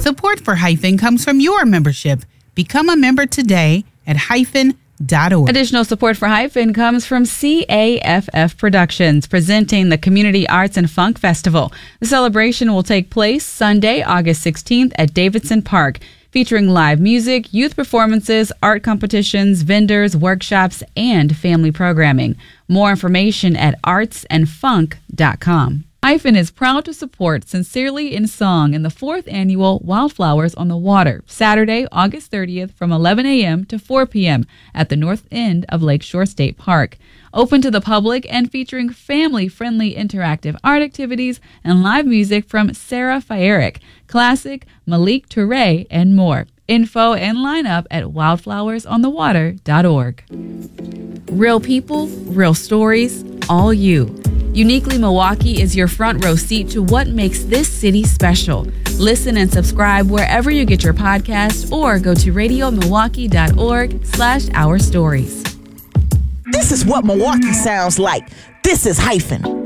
Support for Hyphen comes from your membership. Become a member today at hyphen.org. Additional support for Hyphen comes from CAFF Productions, presenting the Community Arts and Funk Festival. The celebration will take place Sunday, August 16th at Davidson Park, featuring live music, youth performances, art competitions, vendors, workshops, and family programming. More information at artsandfunk.com. Hyphen is proud to support Sincerely in Song in the 4th annual Wildflowers on the Water, Saturday, August 30th from 11 a.m. to 4 p.m. at the north end of Lakeshore State Park. Open to the public and featuring family-friendly interactive art activities and live music from Sarah Fayerick, Classic, Malik Touré, and more. Info and lineup at wildflowersonthewater.org. Real people, real stories, all you. Uniquely Milwaukee is your front row seat to what makes this city special. Listen and subscribe wherever you get your podcasts or go to radiomilwaukee.org/our stories. This is what Milwaukee sounds like. This is Hyphen.